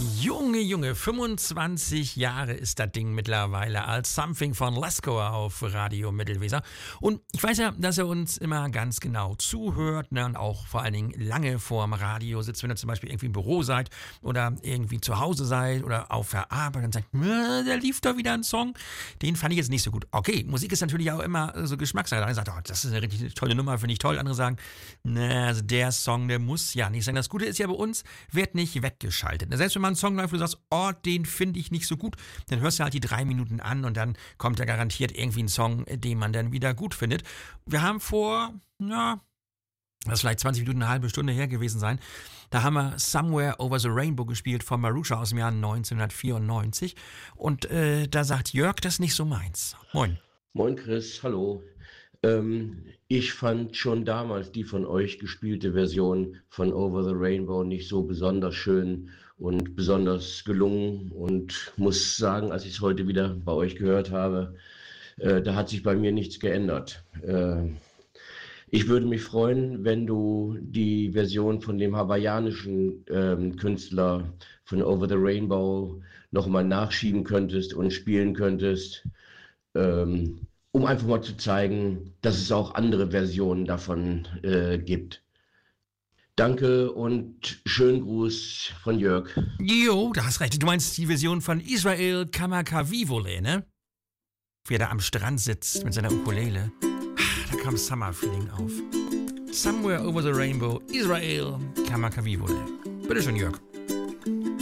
Junge, 25 Jahre ist das Ding mittlerweile als Something von Lesko auf Radio Mittelweser. Und ich weiß ja, dass er uns immer ganz genau zuhört, ne, und auch vor allen Dingen lange vorm Radio sitzt, wenn ihr zum Beispiel irgendwie im Büro seid oder irgendwie zu Hause seid oder auf der Arbeit und sagt, da lief doch wieder ein Song. Den fand ich jetzt nicht so gut. Okay, Musik ist natürlich auch immer so Geschmackssache. Der eine sagt, oh, das ist eine richtig tolle Nummer, finde ich toll. Andere sagen, na, also der Song, der muss ja nicht sein. Das Gute ist ja, bei uns wird nicht weggeschaltet. Selbst wenn man einen Song läuft, wo du sagst, oh, den finde ich nicht so gut, dann hörst du halt die 3 Minuten an und dann kommt da garantiert irgendwie ein Song, den man dann wieder gut findet. Wir haben vor, das vielleicht 20 Minuten, eine halbe Stunde her gewesen sein, da haben wir Somewhere Over the Rainbow gespielt von Marusha aus dem Jahr 1994 und da sagt Jörg, das ist nicht so meins. Moin. Moin Chris, hallo. Ich fand schon damals die von euch gespielte Version von Over the Rainbow nicht so besonders schön und besonders gelungen und muss sagen, als ich es heute wieder bei euch gehört habe, da hat sich bei mir nichts geändert. Ich würde mich freuen, wenn du die Version von dem hawaiianischen Künstler von Over the Rainbow nochmal nachschieben könntest und spielen könntest, um einfach mal zu zeigen, dass es auch andere Versionen davon gibt. Danke und schönen Gruß von Jörg. Jo, da hast recht. Du meinst die Version von Israel Kamakavivole, ne? Wie er da am Strand sitzt mit seiner Ukulele. Da kam Summer-Feeling auf. Somewhere Over the Rainbow, Israel Kamakavivole. Bitteschön, Jörg.